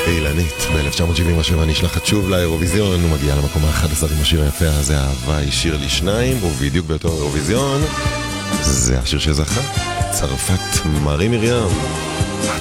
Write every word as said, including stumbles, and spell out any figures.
אילנית ב-אלף תשע מאות שבעים ושבע נשלחת שוב לאירוויזיון ומגיעה למקום ה-אחד עשר עם השיר היפה הזה, אהבה היא שיר לי שניים, ובדיוק באותו אירוויזיון זה השיר שזכה, צרפת, מרי מרים.